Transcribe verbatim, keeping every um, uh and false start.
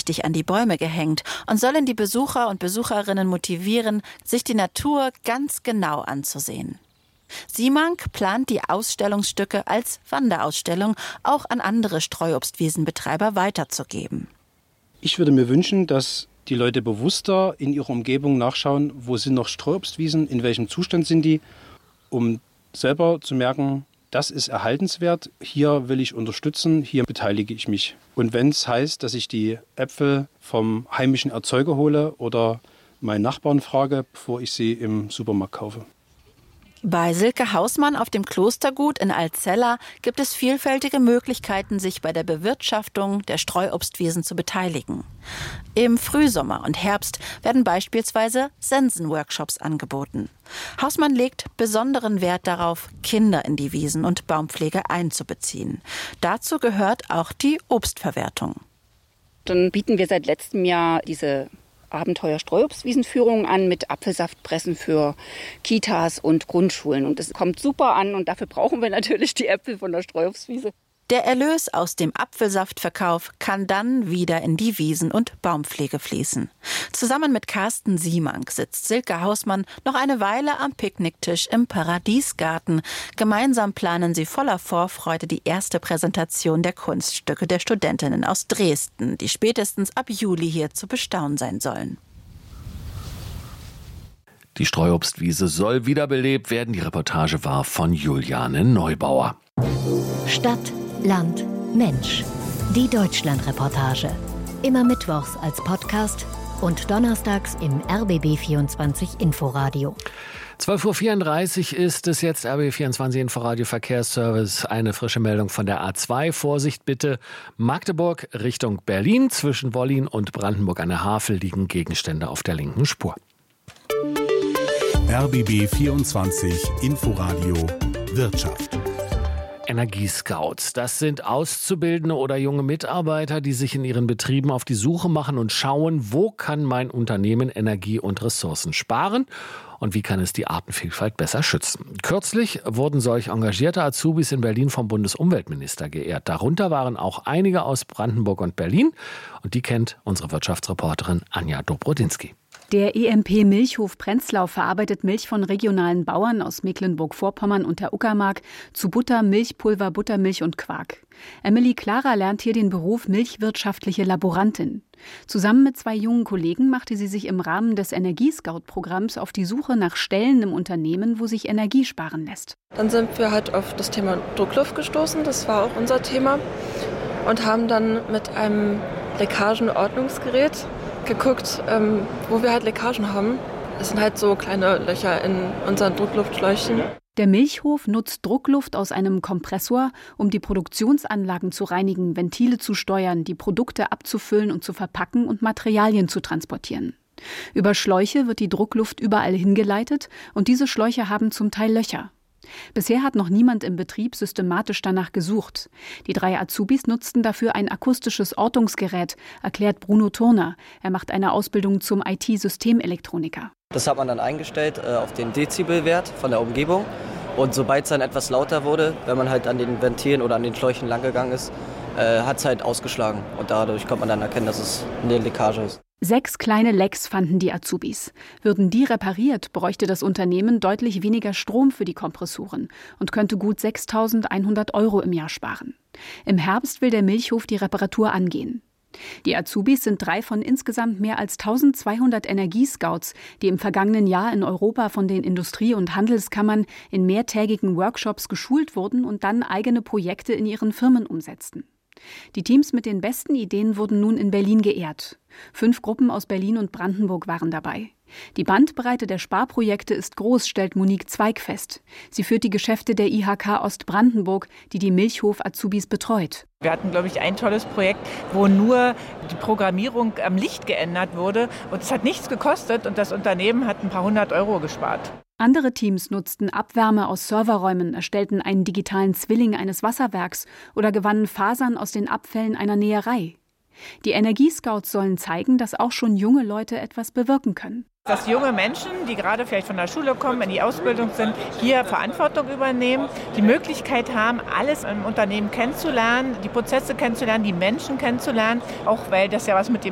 durchsichtig an die Bäume gehängt und sollen die Besucher und Besucherinnen motivieren, sich die Natur ganz genau anzusehen. Simank plant die Ausstellungsstücke als Wanderausstellung auch an andere Streuobstwiesenbetreiber weiterzugeben. Ich würde mir wünschen, dass die Leute bewusster in ihrer Umgebung nachschauen, wo sind noch Streuobstwiesen, in welchem Zustand sind die, um selber zu merken, das ist erhaltenswert, hier will ich unterstützen, hier beteilige ich mich. Und wenn es heißt, dass ich die Äpfel vom heimischen Erzeuger hole oder meinen Nachbarn frage, bevor ich sie im Supermarkt kaufe. Bei Silke Hausmann auf dem Klostergut in Altzella gibt es vielfältige Möglichkeiten, sich bei der Bewirtschaftung der Streuobstwiesen zu beteiligen. Im Frühsommer und Herbst werden beispielsweise Sensenworkshops angeboten. Hausmann legt besonderen Wert darauf, Kinder in die Wiesen- und Baumpflege einzubeziehen. Dazu gehört auch die Obstverwertung. Dann bieten wir seit letztem Jahr diese Abenteuer-Streuobstwiesenführungen an mit Apfelsaftpressen für Kitas und Grundschulen. Und das kommt super an und dafür brauchen wir natürlich die Äpfel von der Streuobstwiese. Der Erlös aus dem Apfelsaftverkauf kann dann wieder in die Wiesen- und Baumpflege fließen. Zusammen mit Carsten Simank sitzt Silke Hausmann noch eine Weile am Picknicktisch im Paradiesgarten. Gemeinsam planen sie voller Vorfreude die erste Präsentation der Kunststücke der Studentinnen aus Dresden, die spätestens ab Juli hier zu bestaunen sein sollen. Die Streuobstwiese soll wiederbelebt werden. Die Reportage war von Juliane Neubauer. Stadt, Land, Mensch. Die Deutschland-Reportage. Immer mittwochs als Podcast und donnerstags im R B B vierundzwanzig Inforadio. zwölf Uhr vierunddreißig ist es jetzt, R B B vierundzwanzig Inforadio Verkehrsservice. Eine frische Meldung von der A zwei. Vorsicht bitte. Magdeburg Richtung Berlin. Zwischen Wollin und Brandenburg an der Havel liegen Gegenstände auf der linken Spur. R B B vierundzwanzig Inforadio Wirtschaft. Energiescouts, das sind Auszubildende oder junge Mitarbeiter, die sich in ihren Betrieben auf die Suche machen und schauen, wo kann mein Unternehmen Energie und Ressourcen sparen und wie kann es die Artenvielfalt besser schützen. Kürzlich wurden solch engagierte Azubis in Berlin vom Bundesumweltminister geehrt. Darunter waren auch einige aus Brandenburg und Berlin und die kennt unsere Wirtschaftsreporterin Anja Dobrodinsky. Der E M P Milchhof Prenzlau verarbeitet Milch von regionalen Bauern aus Mecklenburg-Vorpommern und der Uckermark zu Butter, Milchpulver, Buttermilch und Quark. Emily Clara lernt hier den Beruf milchwirtschaftliche Laborantin. Zusammen mit zwei jungen Kollegen machte sie sich im Rahmen des Energiescout-Programms auf die Suche nach Stellen im Unternehmen, wo sich Energie sparen lässt. Dann sind wir halt auf das Thema Druckluft gestoßen, das war auch unser Thema, und haben dann mit einem Leckagenordnungsgerät geguckt, ähm, wo wir halt Leckagen haben. Das sind halt so kleine Löcher in unseren Druckluftschläuchen. Der Milchhof nutzt Druckluft aus einem Kompressor, um die Produktionsanlagen zu reinigen, Ventile zu steuern, die Produkte abzufüllen und zu verpacken und Materialien zu transportieren. Über Schläuche wird die Druckluft überall hingeleitet und diese Schläuche haben zum Teil Löcher. Bisher hat noch niemand im Betrieb systematisch danach gesucht. Die drei Azubis nutzten dafür ein akustisches Ortungsgerät, erklärt Bruno Turner. Er macht eine Ausbildung zum I T-Systemelektroniker. Das hat man dann eingestellt äh, auf den Dezibelwert von der Umgebung. Und sobald es dann etwas lauter wurde, wenn man halt an den Ventilen oder an den Schläuchen langgegangen ist, äh, hat es halt ausgeschlagen. Und dadurch konnte man dann erkennen, dass es eine Leckage ist. Sechs kleine Lecks fanden die Azubis. Würden die repariert, bräuchte das Unternehmen deutlich weniger Strom für die Kompressoren und könnte gut sechstausendeinhundert Euro im Jahr sparen. Im Herbst will der Milchhof die Reparatur angehen. Die Azubis sind drei von insgesamt mehr als tausendzweihundert Energiescouts, die im vergangenen Jahr in Europa von den Industrie- und Handelskammern in mehrtägigen Workshops geschult wurden und dann eigene Projekte in ihren Firmen umsetzten. Die Teams mit den besten Ideen wurden nun in Berlin geehrt. Fünf Gruppen aus Berlin und Brandenburg waren dabei. Die Bandbreite der Sparprojekte ist groß, stellt Monique Zweig fest. Sie führt die Geschäfte der I H K Ostbrandenburg, die die Milchhof-Azubis betreut. Wir hatten, glaube ich, ein tolles Projekt, wo nur die Programmierung am Licht geändert wurde. Und es hat nichts gekostet und das Unternehmen hat ein paar hundert Euro gespart. Andere Teams nutzten Abwärme aus Serverräumen, erstellten einen digitalen Zwilling eines Wasserwerks oder gewannen Fasern aus den Abfällen einer Näherei. Die Energiescouts sollen zeigen, dass auch schon junge Leute etwas bewirken können. Dass junge Menschen, die gerade vielleicht von der Schule kommen, in die Ausbildung sind, hier Verantwortung übernehmen, die Möglichkeit haben, alles im Unternehmen kennenzulernen, die Prozesse kennenzulernen, die Menschen kennenzulernen, auch weil das ja was mit dem